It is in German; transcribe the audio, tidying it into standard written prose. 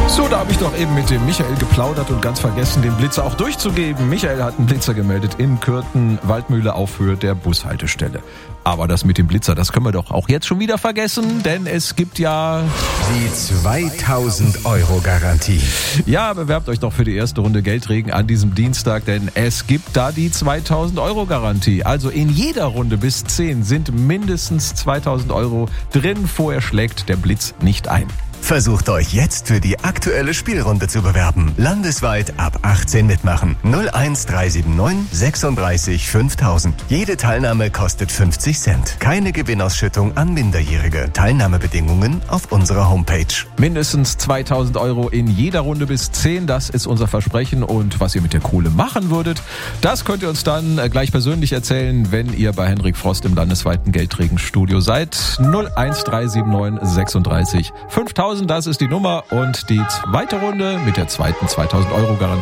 So, da habe ich doch eben mit dem Michael geplaudert und ganz vergessen, den Blitzer auch durchzugeben. Michael hat einen Blitzer gemeldet in Kürten, Waldmühle auf Höhe der Bushaltestelle. Aber das mit dem Blitzer, das können wir doch auch jetzt schon wieder vergessen, denn es gibt ja die 2.000-Euro-Garantie. Ja, bewerbt euch doch für die erste Runde Geldregen an diesem Dienstag, denn es gibt da die 2.000-Euro-Garantie. Also in jeder Runde bis 10 sind mindestens 2.000 Euro drin. Vorher schlägt der Blitz nicht ein. Versucht euch jetzt für die aktuelle Spielrunde zu bewerben. Landesweit ab 18 mitmachen. 01379 36 5000. Jede Teilnahme kostet 50 Cent. Keine Gewinnausschüttung an Minderjährige. Teilnahmebedingungen auf unserer Homepage. Mindestens 2.000 Euro in jeder Runde bis 10. Das ist unser Versprechen. Und was ihr mit der Kohle machen würdet, das könnt ihr uns dann gleich persönlich erzählen, wenn ihr bei Henrik Frost im landesweiten Geldregenstudio seid. 01379 36 5000. Das ist die Nummer und die zweite Runde mit der zweiten 2.000 Euro Garantie.